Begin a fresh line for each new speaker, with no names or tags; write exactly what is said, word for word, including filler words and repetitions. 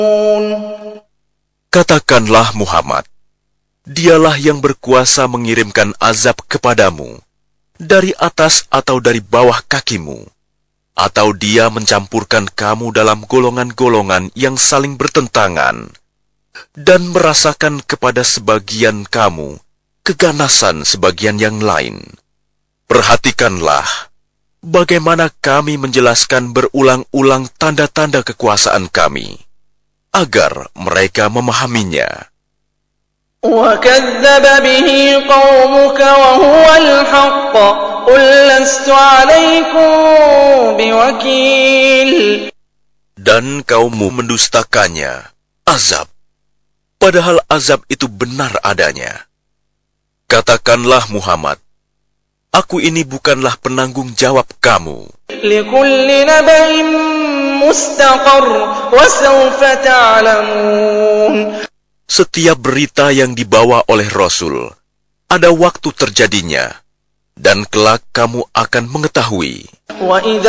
Katakanlah Muhammad, dialah yang berkuasa mengirimkan azab kepadamu, dari atas atau dari bawah kakimu, atau dia mencampurkan kamu dalam golongan-golongan yang saling bertentangan, dan merasakan kepada sebagian kamu keganasan sebagian yang lain. Perhatikanlah bagaimana kami menjelaskan berulang-ulang tanda-tanda kekuasaan kami, agar mereka memahaminya.
وَكَذَّبَ بِهِ قَوْمُكَ وَهُوَ الْحَقُّ قُلْ لَسْتُ عَلَيْكُمْ بِوَكِيلٍ.
Dan kaummu mendustakannya, azab, padahal azab itu benar adanya. Katakanlah Muhammad, aku ini bukanlah penanggung jawab kamu.
لِكُلِّ نَبَإٍ مُسْتَقَرٌّ وَسَوْفَ تَعْلَمُونَ.
Setiap berita yang dibawa oleh Rasul, ada waktu terjadinya, dan kelak kamu akan mengetahui.
وَإِذَا